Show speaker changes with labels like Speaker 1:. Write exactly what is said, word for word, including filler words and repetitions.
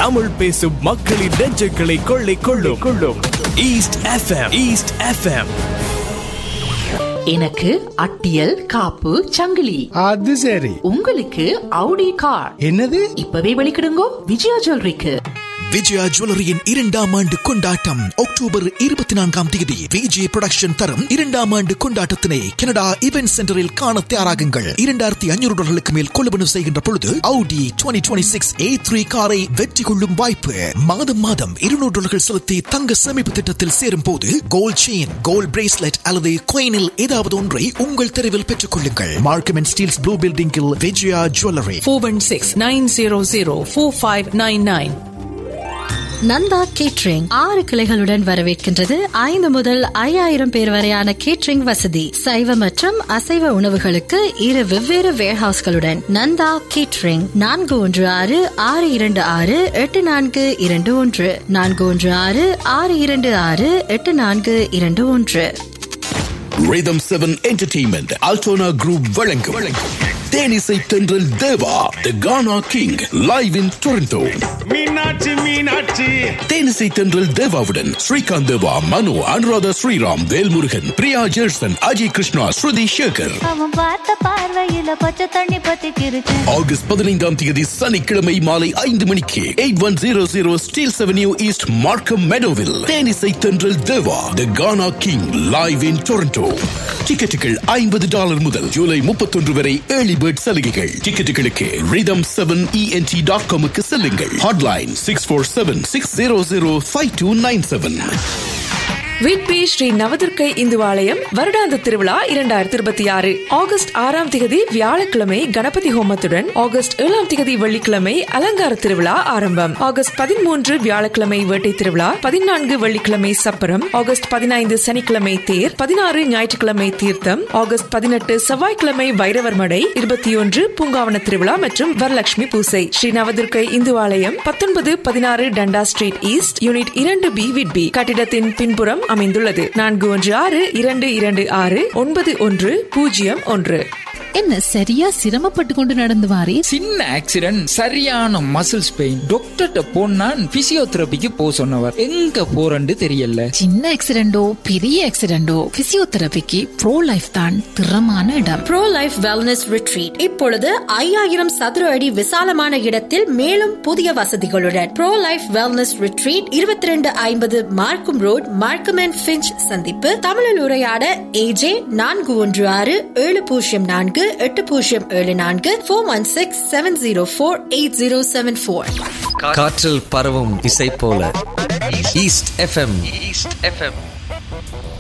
Speaker 1: தமிழ் பேசும் மக்களின் நெஞ்சுகளை கொள்ளை கொள்ளும் கொள்ளும் ஈஸ்ட் எஃப்எம். East FM.
Speaker 2: எனக்கு அட்டியல் காப்பு சங்கிலி.
Speaker 3: அது சரி.
Speaker 2: உங்களுக்கு அவுடி கார்.
Speaker 3: என்னது?
Speaker 2: இப்பவே வெளிக்கிடுங்கோ விஜயா ஜுவல்லரிக்கு.
Speaker 4: விஜயா ஜுவல்லரியின் இரண்டாம் ஆண்டு கொண்டாட்டம் அக்டோபர் இருபத்தி நான்காம் தேதி விஜய் புரொடக்ஷன் தரும் இரண்டாம் ஆண்டு கொண்டாட்டத்தினை கனடா இவென்ட் சென்டரில் காண தயாராகுங்கள். இரண்டாயிரத்தி ஐநூறு டாலர்களுக்கு மேல் கொள்வனவு செய்கின்ற பொழுது Audi twenty twenty-six A three காரை வெற்றி கொள்ளும் வாய்ப்பு. மாதம் மாதம் இருநூறு டாலர்கள் செலுத்தி தங்க சேமிப்பு திட்டத்தில் சேரும் போது கோல்ட் செயின், கோல்ட் பிரேஸ்லெட் அல்லது coinல் ஏதாவது ஒன்றை உங்கள் தெருவில் பெற்றுக் கொள்ளுங்கள். மார்க்கம் அண்ட் ஸ்டீல்ஸ் ப்ளூ பில்டிங்கில் Vijaya jewellery.
Speaker 2: four one six nine zero zero four five nine nine.
Speaker 5: Nanda catering ஆறு கிளைகளுடன் வரவேற்கின்றது. ஐந்து முதல் ஐயாயிரம் பேர் வரையான கேட்ரிங் வசதி, சைவ மற்றும் அசைவ உணவுகளுக்கு இரு வெவ்வேறு வேர்ஹவுஸ்களுடன். நந்தா கேட்ரிங் நான்கு ஒன்று ஆறு ஆறு இரண்டு ஆறு எட்டு நான்கு இரண்டு ஒன்று நான்கு ஒன்று ஆறு ஆறு இரண்டு ஆறு எட்டு நான்கு இரண்டு ஒன்று.
Speaker 6: Rhythm seven Entertainment Altona Group வழங்கும் தேனிசை தென்றல் தேவா The Ghana King live in Toronto.
Speaker 3: Meenakshi Meenakshi
Speaker 6: தேனிசை தென்றல் தேவாவுடன் ஸ்ரீகாந்த் தேவா, மனு, அனுராதா ஸ்ரீராம், வேல்முருகன், பிரியா ஜெர்சன், அஜய் கிருஷ்ணா, ஸ்ருதி சேகர். ஆகஸ்ட் பதினைந்தாம் தேதி சனிக்கிழமை மாலை ஐந்து மணிக்கு eight one zero zero Steeles avenue east மார்க்கம் மெடோவில் தேனிசை தென்றல் தேவா The Ghana King live in Toronto. டிக்கெட்டுகள் ஐம்பது டாலர் முதல் ஜூலை முப்பத்தொன்று வரை ஏர்லி பேர்ட் சலுகைகள். டிக்கெட்டுகளுக்கு rhythm seven E N T dot com க்கு செல்லுங்கள். Hotline six four seven six zero zero five two nine seven.
Speaker 7: Whitby Sri நவதுர்க்கை இந்துவாலயம் வருடாந்த திருவிழா இரண்டாயிரத்தி இருபத்தி ஆறு ஆகஸ்ட் ஆறாம் திகதி வியாழக்கிழமை கணபதி ஹோமத்துடன் ஆகஸ்ட் ஏழாம் திகதி வெள்ளிக்கிழமை அலங்கார திருவிழா ஆரம்பம். ஆகஸ்ட் பதிமூன்று வியாழக்கிழமை வேட்டை திருவிழா, பதினான்கு வெள்ளிக்கிழமை சப்பரம், ஆகஸ்ட் பதினைந்து சனிக்கிழமை தேர், பதினாறு ஞாயிற்றுக்கிழமை தீர்த்தம், ஆகஸ்ட் பதினெட்டு செவ்வாய்க்கிழமை வைரவர் மடை, இருபத்தி ஒன்று பூங்காவன திருவிழா மற்றும் வரலட்சுமி பூசை. ஸ்ரீ நவதுர்க்கை இந்துவாலயம் பத்தொன்பது பதினாறு டண்டா ஸ்ட்ரீட் ஈஸ்ட், யூனிட் இரண்டு பி விட்பி. கட்டிடத்தின் பின்புறம் அமைந்துள்ளது. நான்கு ஒன்று ஆறு இரண்டு இரண்டு ஆறு ஒன்பது ஒன்று பூஜ்ஜியம் ஒன்று.
Speaker 8: என்ன சரியா சிரமப்பட்டு கொண்டு நடந்து வாரே?
Speaker 9: சின்ன ஆக்சிடென்ட், சரியான மசில்ஸ் பெயின். டாக்டர்ட்ட போனா பிசியோதெரபிக்கு போ சொன்னவர். எங்க போறன்னு தெரியல.
Speaker 8: சின்ன ஆக்சிடென்டோ பெரிய ஆக்சிடென்டோ பிசியோதெரபிக்கு ப்ரோ லைஃப் தான் திறமான இடம்.
Speaker 5: ப்ரோ லைஃப் வெல்னஸ் ரிட்ரீட் இப்பொழுது ஐயாயிரம் சதுர அடி விசாலமான இடத்தில் மேலும் புதிய வசதிகளுடன். ப்ரோ லைஃப் வெல்னஸ் ரிட்ரீட் இருபத்தி ரெண்டு ஐம்பது மார்க்கம் ரோட், மார்க்கம் அண்ட் ஃபிஞ்ச் சந்திப்பு. தமிழில் உரையாட ஏஜே நான்கு ஒன்று ஆறு ஏழு பூஜ்ஜியம் நான்கு எட்டு பூஜ்ஜியம் ஏழு நான்கு four one six seven zero four eight zero seven four.
Speaker 10: காற்றில் பரவும் இசை போல ஈஸ்ட் எஃப்எம். East FM.